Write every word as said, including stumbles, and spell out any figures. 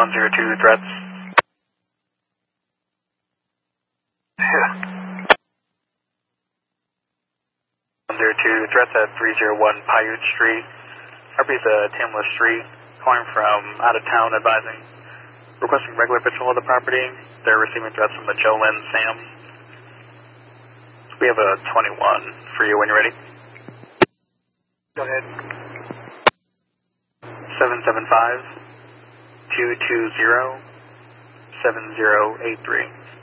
one zero two threats. Yeah. one zero two threats at three oh one Paiute Street. R P is a Tamla Street, calling from out of town advising, requesting regular patrol of the property. They're receiving threats from the Joe Lynn Sam. We have a twenty-one for you when you're ready. Go ahead. seven seven five, two two zero, seven zero eight three.